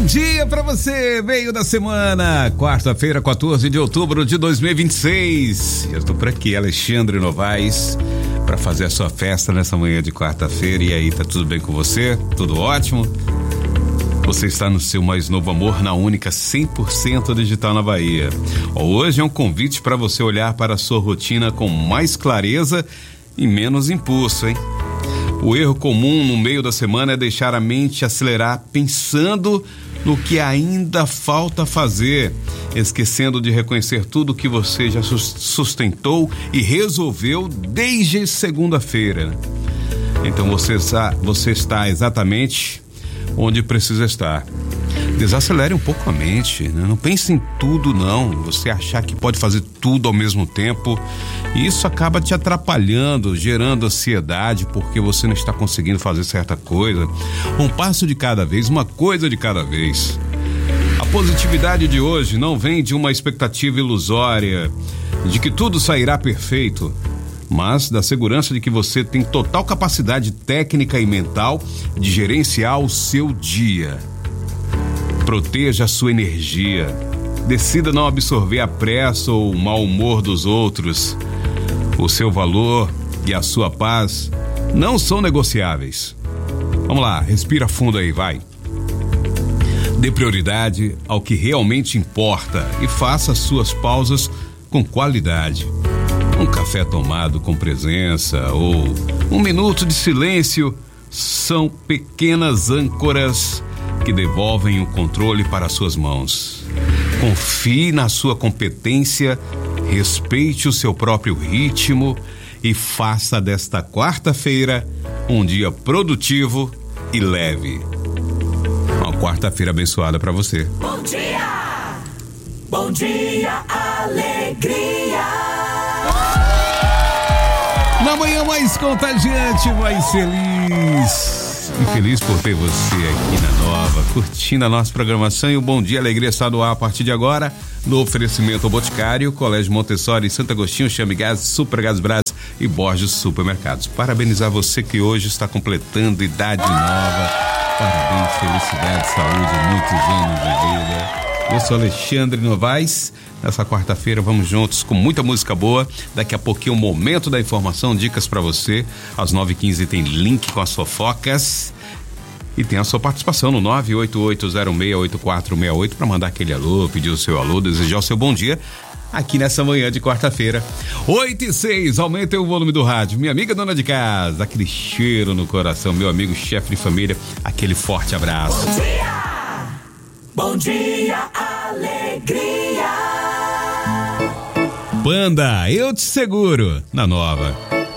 Bom dia pra você, meio da semana, quarta-feira, 14 de outubro de 2026. Eu tô por aqui, Alexandre Novaes, pra fazer a sua festa nessa manhã de quarta-feira. E aí, tá tudo bem com você? Tudo ótimo? Você está no seu mais novo amor, na única 100% digital na Bahia. Hoje é um convite para você olhar para a sua rotina com mais clareza e menos impulso, hein? O erro comum no meio da semana é deixar a mente acelerar pensando no que ainda falta fazer, esquecendo de reconhecer tudo que você já sustentou e resolveu desde segunda-feira. Então você está exatamente onde precisa estar. Desacelere um pouco a mente, né? Não pense em tudo, não. Você achar que pode fazer tudo ao mesmo tempo, isso acaba te atrapalhando, gerando ansiedade porque você não está conseguindo fazer certa coisa. Um passo de cada vez, uma coisa de cada vez. A positividade de hoje não vem de uma expectativa ilusória de que tudo sairá perfeito, mas da segurança de que você tem total capacidade técnica e mental de gerenciar o seu dia. Proteja a sua energia. Decida não absorver a pressa ou o mau humor dos outros. O seu valor e a sua paz não são negociáveis. Vamos lá, respira fundo aí, vai. Dê prioridade ao que realmente importa e faça suas pausas com qualidade. Um café tomado com presença ou um minuto de silêncio são pequenas âncoras que devolvem o controle para suas mãos. Confie na sua competência, respeite o seu próprio ritmo e faça desta quarta-feira um dia produtivo e leve. Uma quarta-feira abençoada para você. Bom dia! Bom dia, alegria! Na manhã mais contagiante, mais feliz. E feliz por ter você aqui na Nova, curtindo a nossa programação. E o Bom Dia Alegria está no ar a partir de agora, no oferecimento ao Boticário, Colégio Montessori, Santo Agostinho, Chame Gás, Super Gás Brás e Borges Supermercados. Parabenizar você que hoje está completando idade nova. Parabéns, felicidade, saúde, muitos anos de vida. Eu sou Alexandre Novaes. Nessa quarta-feira vamos juntos com muita música boa. Daqui a pouquinho o momento da informação, dicas para você. Às 9h15 tem link com as fofocas. E tem a sua participação no 988068468 para mandar aquele alô, pedir o seu alô, desejar o seu bom dia aqui nessa manhã de quarta-feira. 8h06, aumenta o volume do rádio. Minha amiga dona de casa, aquele cheiro no coração. Meu amigo chefe de família, aquele forte abraço. Bom dia! Bom dia, alegria! Banda, eu te seguro, na Nova.